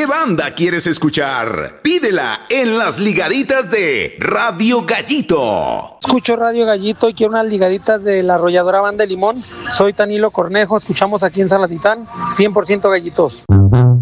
¿Qué banda quieres escuchar? Pídela en las ligaditas de Radio Gallito. Escucho Radio Gallito y quiero unas ligaditas de la arrolladora Banda de Limón. Soy Tanilo Cornejo, escuchamos aquí en Salatitán, 100% gallitos.